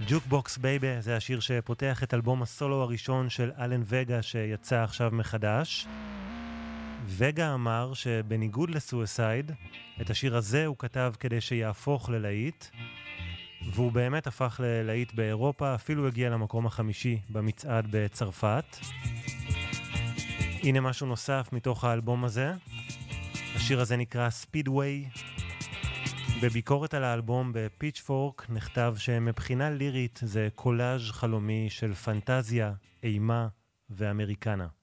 ג'וקבוקס בייבי זה השיר שפותח את אלבום הסולו הראשון של אלן וגה שיצא עכשיו מחדש. וגה אמר שבניגוד לסואסייד, את השיר הזה הוא כתב כדי שיהפוך ללהיט, והוא באמת הפך ללהיט באירופה, אפילו הגיע למקום החמישי במצעד בצרפת. הנה משהו נוסף מתוך האלבום הזה. השיר הזה נקרא Speedway. בביקורת על האלבום בפיצ'פורק נכתב שמבחינה לירית זה קולאז' חלומי של פנטזיה, אימה ואמריקנה.